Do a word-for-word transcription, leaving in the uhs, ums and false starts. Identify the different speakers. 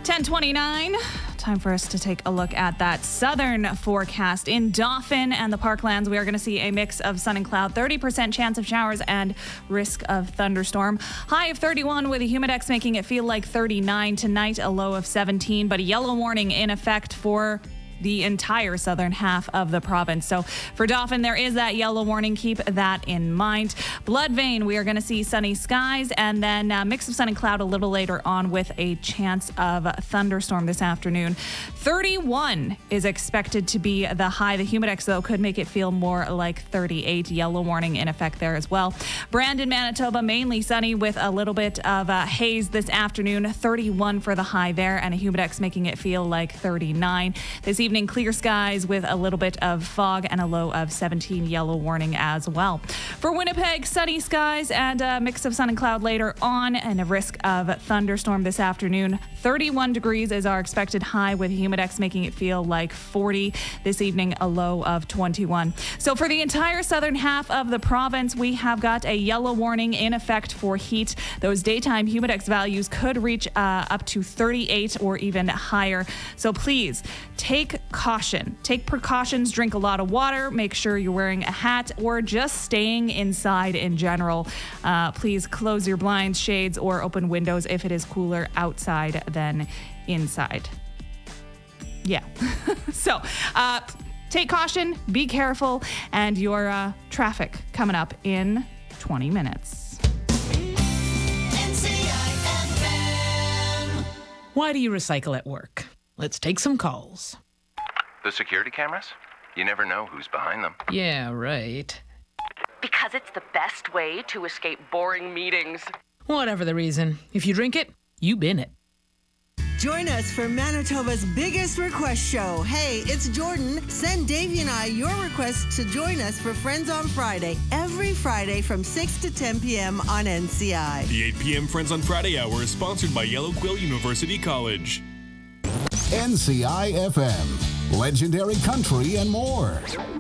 Speaker 1: ten twenty-nine. Time for us to take a look at that southern forecast. In Dauphin and the Parklands, we are going to see a mix of sun and cloud, thirty percent chance of showers and risk of thunderstorm. High of thirty-one with a humidex making it feel like thirty-nine. Tonight, a low of seventeen, but a yellow warning in effect for the entire southern half of the province. So for Dauphin, there is that yellow warning. Keep that in mind. Bloodvein, we are going to see sunny skies and then a mix of sun and cloud a little later on with a chance of thunderstorm this afternoon. thirty-one is expected to be the high. The humidex, though, could make it feel more like thirty-eight. Yellow warning in effect there as well. Brandon, Manitoba, mainly sunny with a little bit of uh, haze this afternoon. thirty-one for the high there and a humidex making it feel like thirty-nine. This evening, clear skies with a little bit of fog and a low of seventeen. Yellow warning as well. For Winnipeg, sunny skies and a mix of sun and cloud later on and a risk of thunderstorm this afternoon. thirty-one degrees is our expected high with humidex making it feel like forty. This evening, a low of twenty-one. So for the entire southern half of the province, we have got a yellow warning in effect for heat. Those daytime humidex values could reach uh, up to thirty-eight or even higher. So please take caution. Take precautions, drink a lot of water, make sure you're wearing a hat or just staying inside in general. Uh, please close your blinds, shades, or open windows if it is cooler outside than inside. Yeah. so, uh, take caution, be careful, and your uh, traffic coming up in twenty minutes.
Speaker 2: N C I F M.
Speaker 3: Why do you recycle at work? Let's take some calls.
Speaker 4: The security cameras? You never know who's behind them.
Speaker 3: Yeah, right.
Speaker 5: Because it's the best way to escape boring meetings.
Speaker 3: Whatever the reason, if you drink it, you bin it.
Speaker 6: Join us for Manitoba's biggest request show. Hey, it's Jordan. Send Davey and I your request to join us for Friends on Friday, every Friday from six to ten p.m. on N C I.
Speaker 7: The eight p.m. Friends on Friday hour is sponsored by Yellow Quill University College.
Speaker 8: N C I F M, legendary country and more.